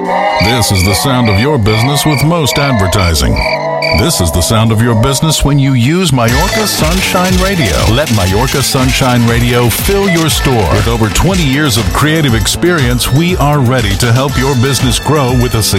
This is the sound of your business with most advertising. This is the sound of your business when you use Majorca Sunshine Radio. Let Majorca Sunshine Radio fill your store. With over 20 years of creative experience, we are ready to help your business grow with a